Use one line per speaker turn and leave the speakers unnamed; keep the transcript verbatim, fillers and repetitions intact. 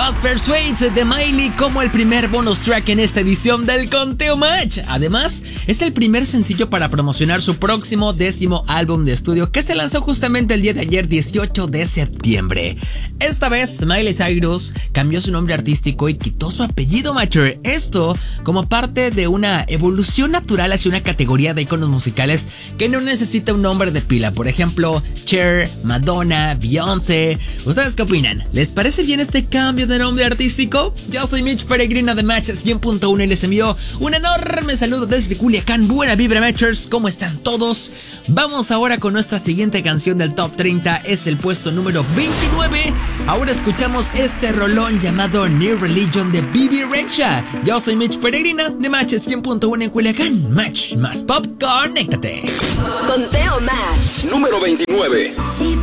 Just Persuades de Miley como el primer bonus track en esta edición del Conteo Match. Además, es el primer sencillo para promocionar su próximo décimo álbum de estudio que se lanzó justamente el día de ayer, dieciocho de septiembre. Esta vez, Miley Cyrus cambió su nombre artístico y quitó su apellido Mature. Esto como parte de una evolución natural hacia una categoría de iconos musicales que no necesita un nombre de pila. Por ejemplo, Cher, Madonna, Beyoncé. ¿Ustedes qué opinan? ¿Les parece bien este cambio de nombre artístico? Yo soy Mitch Peregrina de Match cien punto uno y les envío un enorme saludo desde Culiacán. Buena vibra, Matchers, ¿cómo están todos? Vamos ahora con nuestra siguiente canción del Top treinta, es el puesto número veintinueve. Ahora escuchamos este rolón llamado New Religion de Bibi Rexha. Yo soy Mitch Peregrina de Match cien punto uno en Culiacán. Match más pop, conéctate.
Conteo Match
número veintinueve.